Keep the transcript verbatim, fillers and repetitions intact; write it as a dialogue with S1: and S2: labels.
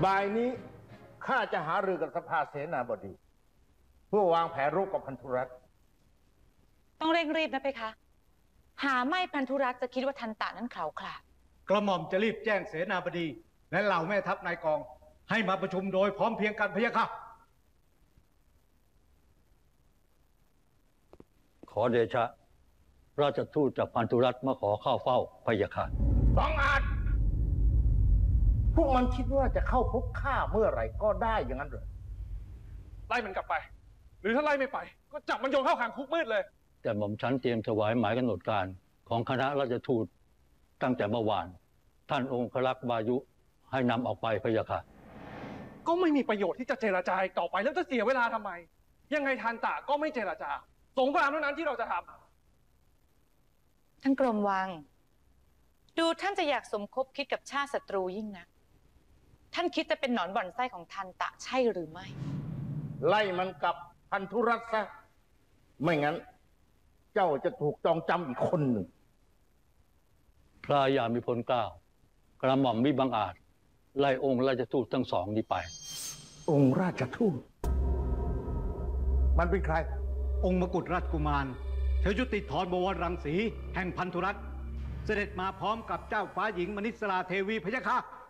S1: บ่ายนี้ข้าจะหารือกับสภาเสนาบดีเพื่อวางแผนรบกับพันธุรัตน์
S2: ต้องเร่งรีบนะเพคะหาไม่พันธุรัตน์จะคิดว่าทันตะนั้นเขลาขลาด
S3: กระหม่อมจะรีบแจ้งเสนาบดีและเหล่าแม่ทัพนายกองให้มาประชุมโดยพร้อมเพรียงกันพะยะค่ะ
S4: ขอเดชะราชทูตจากพันธุรัตน์มาขอเข้าเฝ้าพะยะค่ะ
S1: บังอาจพวกมันคิดว่าจะเข้าพบข้าเมื่อไหร่ก็ได้อย่างนั้นเหรอ
S5: ไล่มันกลับไปหรือถ้าไล่ไม่ไปก็จับมันโยนเข้าขังคุกมืดเลย
S4: แต่หม่อมฉันเตรียมถวายหมายกำหนดการของคณะราชทูตตั้งแต่เมื่อวานท่านองครักษ์วายุให้นำออกไปพะยะค่ะ
S5: ก็ไม่มีประโยชน์ที่จะเจรจาต่อไปแล้วจะเสียเวลาทำไมยังไงทันตะก็ไม่เจรจาสงครามเท่านั้นที่เราจะท
S2: ำท่านกรมวังดูท่านจะอยากสมคบคิดกับชาติศัตรูยิ่งนักท่านคิดจะเป็นหนอนบ่อนไส้ของทันตะใช่หรือไม่
S1: ไล่มันกับพันธุรัตน์ซะไม่งั้นเจ้าจะถูกจองจำอีกคนหนึ่ง
S4: พระยามิพลเกล้ากระหม่อมมิบังอาจไล่องค์ราชทูตทั้งสองนี้ไป
S1: องค์ราชทูตมันเป็นใคร
S3: องค์มกุฎราชกุมารเทวยุติธรบวรรังสีแห่งพันธุรัตน์เสด็จมาพร้อมกับเจ้าฟ้าหญิงมณิสราเทวีพะยะค่ะ